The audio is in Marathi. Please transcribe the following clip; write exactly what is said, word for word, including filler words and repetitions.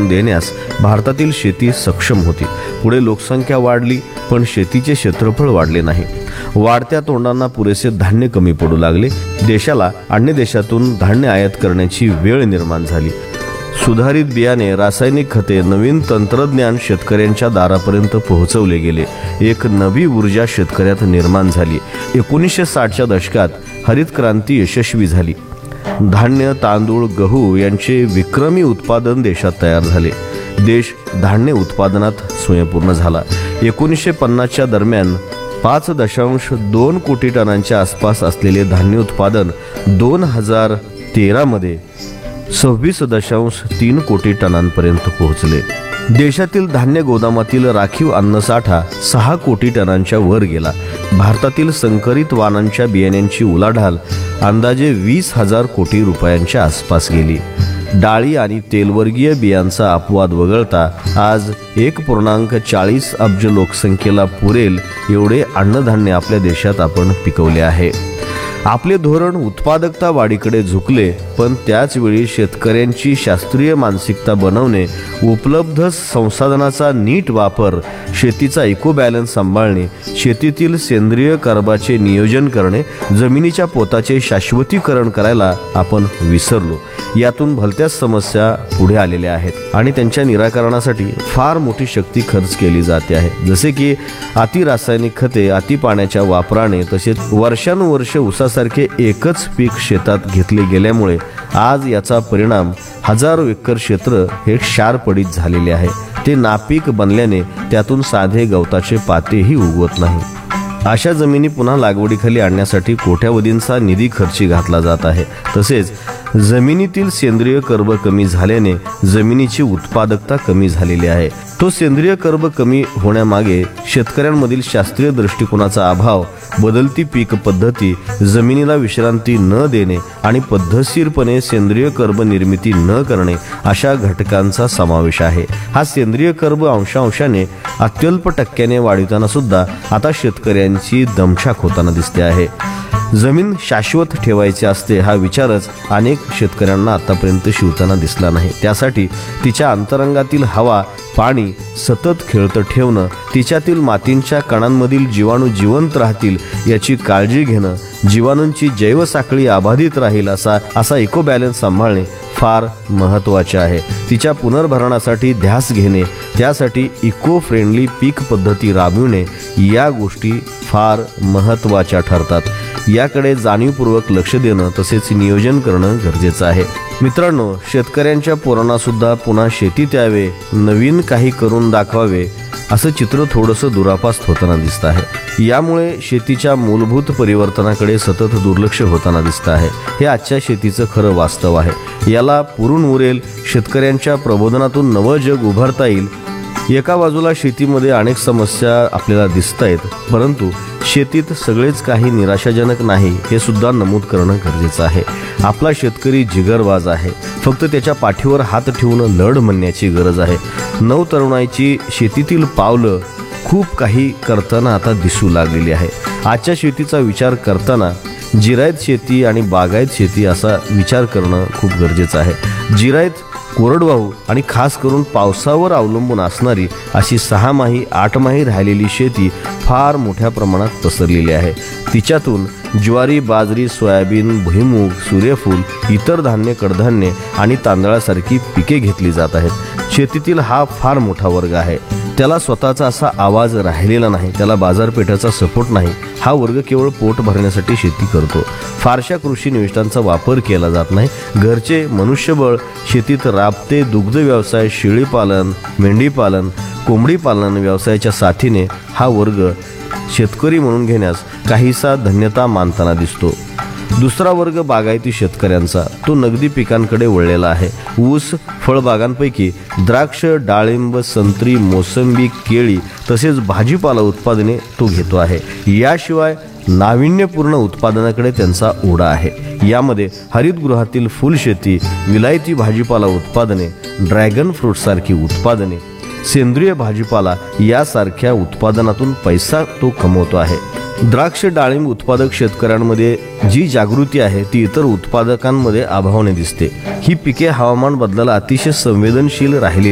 करून देण्यास भारतातील शेती सक्षम होती। पुढे लोकसंख्या वाढली, पण शेतीचे क्षेत्रफळ वाढले नाही। वाढत्या तोंडांना पुरेसे धान्य कमी पडू लागले। देशाला अन्य देशातून धान्य आयात करण्याची वेळ निर्माण झाली। सुधारित बियाणे, रासायनिक खते, नवीन तंत्रज्ञान शेतकऱ्यांच्या दारापर्यंत पोहोचवले गेले। एक नवी ऊर्जा शेतकऱ्यात निर्माण झाली। एकोणीसशे साठच्या दशकात हरित क्रांती यशस्वी झाली। धान्य, तांदूळ, गहू यांचे विक्रमी उत्पादन देशात तयार झाले। देश धान्य उत्पादनात स्वयंपूर्ण झाला। एकोणीसशे पन्नासच्या दरम्यान पाच दशांश दोन कोटी टनांच्या आसपास असलेले धान्य उत्पादन दोन हजार तेरामध्ये सव्वीस दशांश तीन कोटी टनांपर्यंत पोहोचले। देशातील धान्य गोदामातील राखीव अन्नसाठा सहा कोटी टनांच्या वर गेला। भारतातील संकरित वाणांच्या बियाण्यांची उलाढाल अंदाजे वीस हजार कोटी रुपयांच्या आसपास गेली। डाळी आणि तेलवर्गीय बियांचा अपवाद वगळता आज एक पूर्णांक चाळीस अब्ज लोकसंख्येला पुरेल एवढे अन्नधान्य आपल्या देशात आपण पिकवले आहे। आपले धोरण उत्पादकता वाढीकडे झुकले, पण त्याच वेळी शेतकऱ्यांची शास्त्रीय मानसिकता बनवणे, उपलब्ध संसाधनाचा नीट वापर, शेतीचा इको बॅलन्स सांभाळणे, शेतीतील सेंद्रिय कर्बाचे नियोजन करणे, जमिनीच्या पोताचे शाश्वतीकरण करायला आपण विसरलो। यातून भलत्याच समस्या पुढे आलेल्या आहेत आणि त्यांच्या निराकरणासाठी फार मोठी शक्ती खर्च केली जाते आहे। जसे की अति रासायनिक खते, अति पाण्याच्या वापराने, तसेच वर्षानुवर्ष ऊसासारखे एकच पीक शेतात घेतले गेल्यामुळे आज याचा परिणाम हजारो एकर क्षेत्र हे क्षार पडीत झालेले आहे। ते नापीक बनल्याने त्यातून साधे गवताचे पातेही उगवत नाही। अशा जमिनी पुन्हा लागवडीखाली आणण्यासाठी कोट्यावधींचा निधी खर्ची घातला जात आहे। तसेच जमिनीतील सेंद्रिय कर्ब कमी झाल्याने जमिनीची उत्पादकता कमी झालेली आहे। तो सेंद्रिय कर्ब कमी होण्यामागे शेतकऱ्यांमधील शास्त्रीय दृष्टिकोनाचा अभाव, बदलती पीक पद्धती, जमिनीला विश्रांती न देणे आणि पद्धतशीरपणे सेंद्रिय कर्ब निर्मिती न करणे अशा घटकांचा समावेश आहे। हा सेंद्रिय कर्ब अंशांशाने अत्यल्प टक्क्याने वाढवताना सुद्धा आता शेतकऱ्यांची दमछाक होताना दिसते आहे। जमीन शाश्वत ठेवायची असते हा विचारच अनेक शेतकऱ्यांना आतापर्यंत शिवताना दिसला नाही। त्यासाठी तिच्या अंतरंगातील हवा, पाणी सतत खेळतं ठेवणं, तिच्यातील मातींच्या कणांमधील जीवाणू जिवंत राहतील याची काळजी घेणं, जीवाणूंची जैवसाखळी अबाधित राहील असा असा इको बॅलन्स सांभाळणे फार महत्त्वाचे आहे। तिच्या पुनर्भरणासाठी ध्यास घेणे, त्यासाठी इको फ्रेंडली पीक पद्धती राबविणे या गोष्टी फार महत्त्वाच्या ठरतात। याकडे जाणीवपूर्वक लक्ष देणं तसेच नियोजन करणं गरजेचं आहे। मित्रांनो, शेतकऱ्यांच्या पोरांना सुद्धा पुन्हा शेतीत यावे, नवीन काही करून दाखवावे असं चित्र थोडंसं दुरापास्त होताना दिसतं आहे। यामुळे शेतीच्या मूलभूत परिवर्तनाकडे सतत दुर्लक्ष होताना दिसतं आहे। हे आजच्या शेतीचं खरं वास्तव आहे। याला पुरून उरेल शेतकऱ्यांच्या प्रबोधनातून नवं जग उभारता येईल। एका बाजूला शेतीमध्ये अनेक समस्या आपल्याला दिसत आहेत, परंतु शेतीत सगळेच काही निराशाजनक नाही हे सुद्धा नमूद करणं गरजेचं आहे। आपला शेतकरी जिगरबाज आहे, फक्त त्याच्या पाठीवर हात ठेवून लढ म्हणण्याची गरज आहे। नवतरुणाईची शेतीतील पावलं खूप काही करताना आता दिसू लागलेली आहे। आजच्या शेतीचा विचार करताना जिरायत शेती आणि बागायत शेती असा विचार करणं खूप गरजेचं आहे। जिरायत कोरडवाहू आणि खास करून पावसावर अवलंबून असणारी अशी सहामाही आठमाही राहिलेली शेती फार मोठ्या प्रमाणात पसरलेली आहे। तिच्यातून ज्वारी, बाजरी, सोयाबीन, भुईमूग, सूर्यफूल, इतर धान्य, कडधान्य आणि तांदळासारखी पिके घेतली जात आहेत। शेतीतील हा फार मोठा वर्ग आहे। त्याला स्वतःचा असा आवाज राहिलेला नाही, त्याला बाजारपेठेचा सपोर्ट नाही। हा वर्ग केवळ पोट भरण्यासाठी शेती करतो। फारशा कृषी निविष्ठांचा वापर केला जात नाही। घरचे मनुष्यबळ शेतीत राबते। दुग्ध व्यवसाय, शेळीपालन, मेंढीपालन, कोंबडी पालन व्यवसायाच्या साथीने हा वर्ग शेतकरी म्हणून घेण्यास काहीसा धन्यता मानताना दिसतो। दुसरा वर्ग बागायती शेतकऱ्यांचा, तो नगदी पिकांकडे वळलेला आहे। ऊस, फळबागांपैकी द्राक्ष, डाळिंब, संत्री, मोसंबी, केळी तसेच भाजीपाला उत्पादने तो घेतो आहे। याशिवाय नाविन्यपूर्ण उत्पादनाकडे त्यांचा ओढा आहे। यामध्ये हरितगृहातील फुलशेती, विलायती भाजीपाला उत्पादने, ड्रॅगन फ्रूट सारखी उत्पादने, सेंद्रिय भाजीपाला यासारख्या उत्पादनातून पैसा तो कमवतो आहे। द्राक्ष, डाळिंब उत्पादक शेतकऱ्यांमध्ये जी जागृती आहे ती इतर उत्पादकांमध्ये अभावाने दिसते। ही पिके हवामान बदलाला अतिशय संवेदनशील राहिली